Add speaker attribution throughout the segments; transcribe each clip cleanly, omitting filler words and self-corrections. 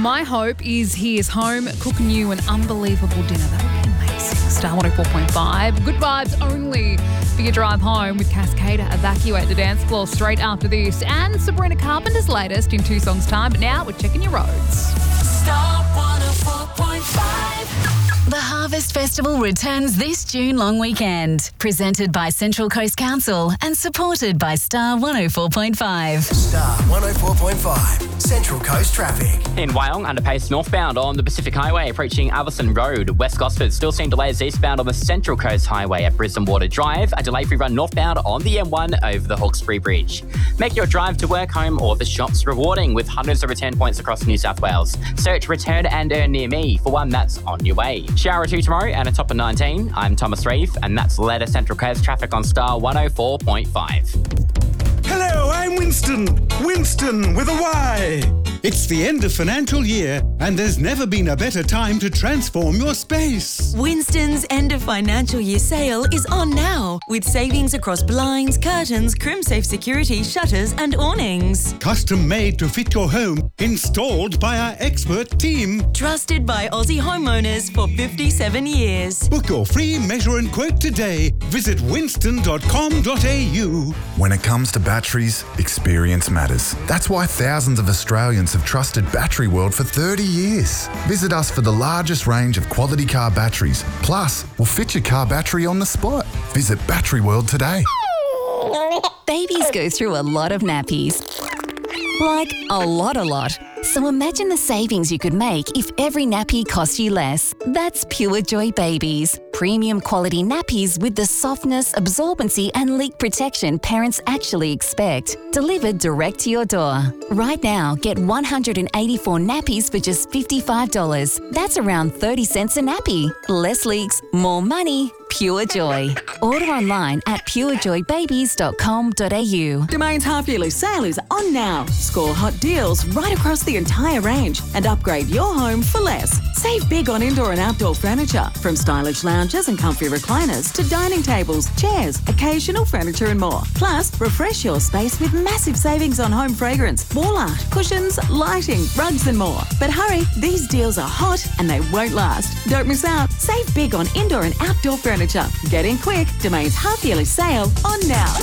Speaker 1: My hope is he is home cooking you an unbelievable dinner. That would be amazing. Star 104.5. Good vibes only for your drive home with Cascader. Evacuate the dance floor straight after this. And Sabrina Carpenter's latest in 2 songs' time. But now we're checking your roads.
Speaker 2: Star 104.5.
Speaker 3: The Harvest Festival returns this June long weekend. Presented by Central Coast Council and supported by Star 104.5.
Speaker 4: Star 104.5. Central Coast traffic.
Speaker 5: In Wyong, underpace northbound on the Pacific Highway approaching Alverson Road. West Gosford still seeing delays eastbound on the Central Coast Highway at Brisbane Water Drive. A delay-free run northbound on the M1 over the Hawkesbury Bridge. Make your drive to work, home or the shops rewarding with hundreds of return points across New South Wales. Search Return and Earn near me for one that's on your way. Shower 2 tomorrow and a top of 19. I'm Thomas Reeve and that's later Central Coast traffic on Star 104.5.
Speaker 6: Hello, I'm Winston. Winston with a Y. It's the end of financial year and there's never been a better time to transform your space.
Speaker 7: Winston's end of financial year sale is on now with savings across blinds, curtains, crimsafe security, shutters and awnings.
Speaker 6: Custom made to fit your home, installed by our expert team.
Speaker 7: Trusted by Aussie homeowners for 57 years.
Speaker 6: Book your free measure and quote today. Visit winston.com.au.
Speaker 8: When it comes to batteries, experience matters. That's why thousands of Australians have trusted Battery World for 30 years. Visit us for the largest range of quality car batteries. Plus, we'll fit your car battery on the spot. Visit Battery World today.
Speaker 3: Babies go through a lot of nappies. Like a lot. So imagine the savings you could make if every nappy cost you less. That's Pure Joy Babies. Premium quality nappies with the softness, absorbency and leak protection parents actually expect. Delivered direct to your door. Right now, get 184 nappies for just $55. That's around 30 cents a nappy. Less leaks, more money. Pure Joy. Order online at purejoybabies.com.au.
Speaker 9: Domain's half-yearly sale is on now. Score hot deals right across the entire range and upgrade your home for less. Save big on indoor and outdoor furniture, from stylish lounges and comfy recliners to dining tables, chairs, occasional furniture and more. Plus, refresh your space with massive savings on home fragrance, wall art, cushions, lighting, rugs and more. But hurry, these deals are hot and they won't last. Don't miss out. Save big on indoor and outdoor furniture. Get in quick. Domain's half-yearly sale on now.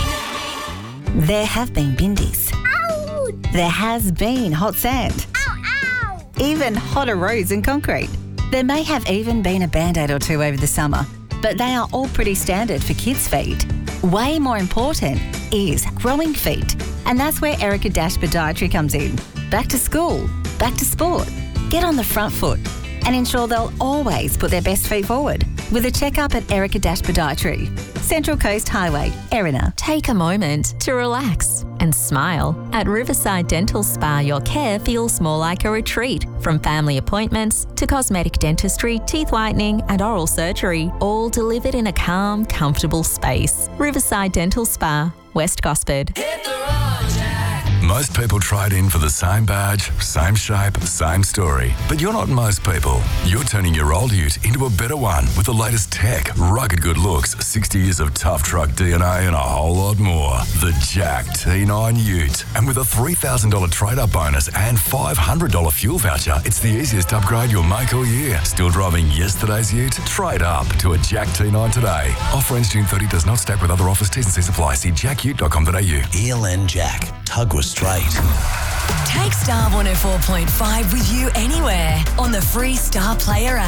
Speaker 10: There have been bindies.
Speaker 11: Ow!
Speaker 10: There has been hot sand.
Speaker 11: Ow, ow!
Speaker 10: Even hotter roads and concrete. There may have even been a Band-Aid or two over the summer, but they are all pretty standard for kids' feet. Way more important is growing feet, and that's where Erica Dash Podiatry comes in. Back to school, back to sport. Get on the front foot and ensure they'll always put their best feet forward with a checkup at Erica Dash Podiatry, Central Coast Highway, Erina.
Speaker 12: Take a moment to relax and smile. At Riverside Dental Spa, your care feels more like a retreat. From family appointments to cosmetic dentistry, teeth whitening and oral surgery, all delivered in a calm, comfortable space. Riverside Dental Spa, West Gosford.
Speaker 13: Most people trade in for the same badge, same shape, same story. But you're not most people. You're turning your old ute into a better one with the latest tech, rugged good looks, 60 years of tough truck DNA and a whole lot more. The Jack T9 Ute. And with a $3,000 trade-up bonus and $500 fuel voucher, it's the easiest to upgrade you'll make all year. Still driving yesterday's ute? Trade up to a Jack T9 today. Offer ends June 30, does not stack with other offers, T's and C's apply. See jackute.com.au.
Speaker 4: ELN Jack. Tug was straight.
Speaker 7: Take Star 104.5 with you anywhere on the free Star Player app.